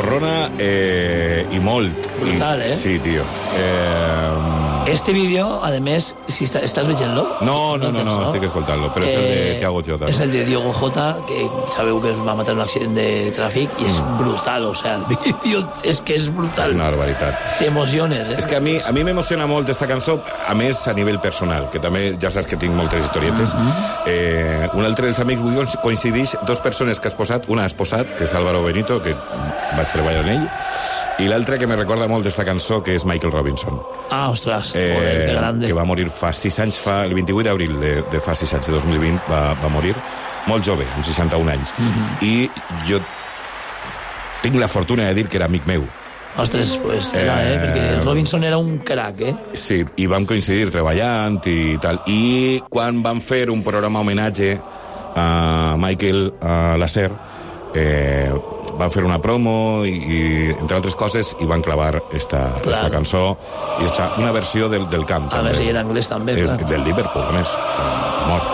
M'amorrona i molt. Brutal, eh? Sí, tio. Este vídeo, a més, si estàs veient-lo? No, estic escoltant-lo, però és el de Thiago Jota. És el de Diogo Jota, que sabeu que es va matar en un accident de tràfic, i és brutal, o sea, el vídeo és que és brutal. És una barbaritat. T'emociones, eh? És que a mi m'emociona molt esta cançó, a més a nivell personal, que també ja saps que tinc moltes historietes. Un altre dels amics avui coincideix dos persones que has posat, una has posat, que és Álvaro Benito, que vaig treballar en ell, i l'altra que me recorda molt d'esta cançó, que és Michael Robinson. Ah, ostres, joder, que grande. Que va morir fa 6 anys, el 28 d'abril de fa 6 anys, de 2020, va morir molt jove, amb 61 anys. I jo tinc la fortuna de dir que era amic meu. Ostres, pues perquè Robinson era un crac, eh? Sí, i vam coincidir treballant i tal. I quan vam fer un programa homenatge a Michael Lasser, van fer una promo i entre altres coses, i van clavar esta cançó, i una versió del camp. A més, era anglès també. És del Liverpool, a més. Amor.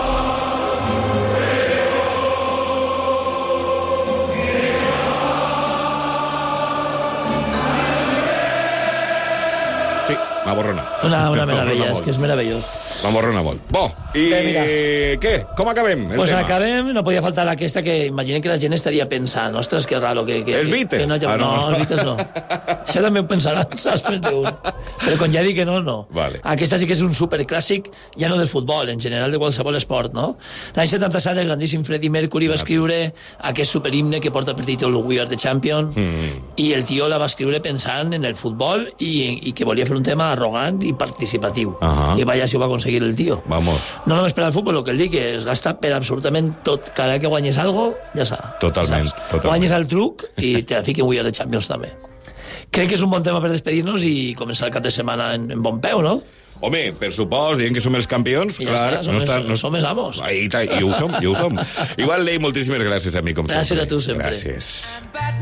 Sí, m'aborrona. Una meravella, és que és meravellós. M'amorrona molt. Bo, i què? Com acabem el pues tema? acabem, no podia faltar aquesta que imaginem que la gent estaria pensant, ostres, que raro que els Beatles? no, els Beatles no. Això també ho pensaran, saps, més d'un. Però quan ja dic que no. Vale. Aquesta sí que és un superclàssic, ja no del futbol, en general de qualsevol esport, no? L'any 77 el grandíssim Freddie Mercury va escriure aquest superhimne que porta per títol We Are the Champion, i el tio la va escriure pensant en el futbol i que volia fer un tema arrogant i participatiu. I vaya si ho va aconseguir el tio. Vamos. No només per al futbol, el que el dic es gasta per absolutament tot. Cada vegada que guanyes algo, ja saps. Totalment. Guanyes el truc i te la fiquen We Are the Champions també. Crec que és un bon tema per despedir-nos i començar el cap de setmana en bon peu, no? Home, per supost, dient que som els campions, I ja clar, som els amos. I ho som. Igual, Lei, moltíssimes gràcies a mi, com sempre. Gràcies a tu sempre. Gràcies.